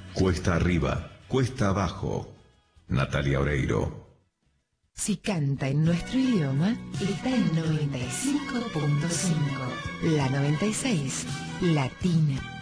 Cuesta arriba, cuesta abajo. Natalia Oreiro. Si canta en nuestro idioma, está en 95.5. La 96, Latina.